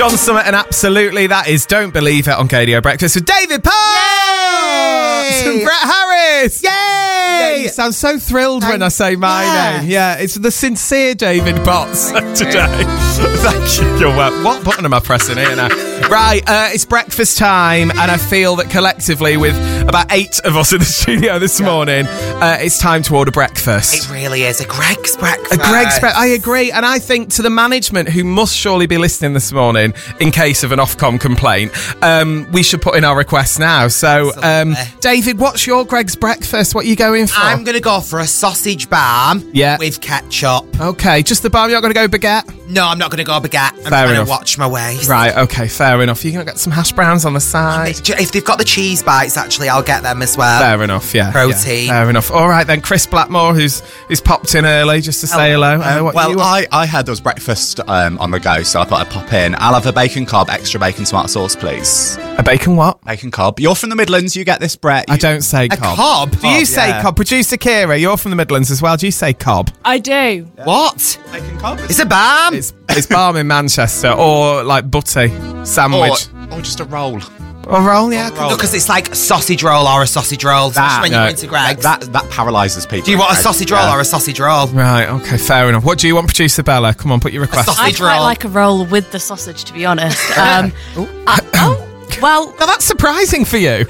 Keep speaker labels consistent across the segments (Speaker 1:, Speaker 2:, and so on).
Speaker 1: John Summit and Absolutely, that is Don't Believe It on KDO Breakfast with David Potts and Brett Harris.
Speaker 2: Yay!
Speaker 1: Yeah, you sound so thrilled when I say my name. Yeah, it's the sincere David Potts today. Thank you. You're welcome. What button am I pressing here now? Right, it's breakfast time, and I feel that collectively, with about 8 of us in the studio this morning, it's time to order breakfast.
Speaker 2: It really is a Greggs breakfast.
Speaker 1: A Greggs breakfast. I agree, and I think to the management who must surely be listening this morning, in case of an Ofcom complaint, we should put in our requests now. So, David, what's your Greggs breakfast? What are you going for?
Speaker 2: I'm going to go for a sausage barm with ketchup.
Speaker 1: Okay, just the barm. You're not going to go baguette?
Speaker 2: No, I'm not going to go baguette. I'm
Speaker 1: Fair
Speaker 2: going
Speaker 1: enough.
Speaker 2: to watch my waist.
Speaker 1: Right, okay, fair enough. You're going to get some hash browns on the side.
Speaker 2: If they've got the cheese bites, actually, I'll get them as well.
Speaker 1: Fair enough, yeah.
Speaker 2: Protein.
Speaker 1: Yeah, fair enough. All right, then, Chris Blackmore, who's popped in early just to say hello.
Speaker 3: I had those breakfast on the go, so I thought I'd pop in. I'll have a bacon cob, extra bacon tomato sauce, please.
Speaker 1: A bacon what?
Speaker 3: Bacon cob. You're from the Midlands, you get this, Brett.
Speaker 1: I don't say cob.
Speaker 2: A cob?
Speaker 1: Do you say cob? Producer Kira, you're from the Midlands as well. Do you say cob?
Speaker 4: I do.
Speaker 2: Yeah. What?
Speaker 3: Bacon cob?
Speaker 2: It's a barm.
Speaker 1: It's barm in Manchester, or like butty sandwich.
Speaker 3: Or just a roll.
Speaker 1: Or roll, yeah.
Speaker 2: No, because it's like a sausage roll or a sausage roll, especially when you're into Greggs.
Speaker 3: That paralyses people.
Speaker 2: Do you want a sausage roll or a sausage roll?
Speaker 1: Right, okay, fair enough. What do you want, Producer Bella? Come on, put your request.
Speaker 4: I quite like a roll with the sausage, to be honest. Well,
Speaker 1: now that's surprising for you.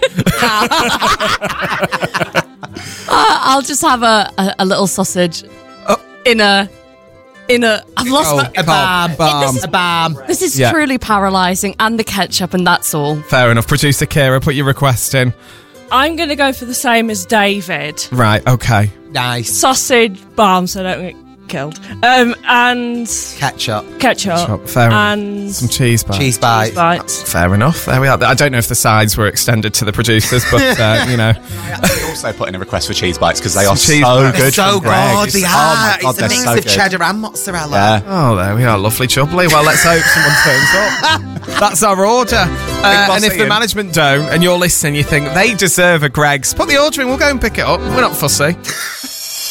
Speaker 4: I'll just have a little sausage in a. I've lost
Speaker 2: a barm.
Speaker 4: This is truly paralysing, and the ketchup, and that's all.
Speaker 1: Fair enough. Producer Kira, put your request in.
Speaker 5: I'm going to go for the same as David.
Speaker 1: Right, okay.
Speaker 2: Nice.
Speaker 5: Sausage, barm, so I don't get killed. And
Speaker 2: ketchup.
Speaker 1: Fair enough.
Speaker 5: And
Speaker 1: some cheese bites.
Speaker 2: Cheese bites.
Speaker 1: Fair enough. There we are. I don't know if the sides were extended to the producers, but you know.
Speaker 3: I also put in a request for cheese bites because they are
Speaker 1: cheese
Speaker 3: so
Speaker 1: bites.
Speaker 3: good.
Speaker 2: They're so good. They are.
Speaker 3: Oh my God,
Speaker 2: it's a mix of cheddar and mozzarella.
Speaker 3: Yeah.
Speaker 1: Oh, there we are. Lovely chubbly. Well, let's hope someone turns up. That's our order. And if the management don't, and you're listening, you think they deserve a Greggs, put the order in. We'll go and pick it up. We're not fussy.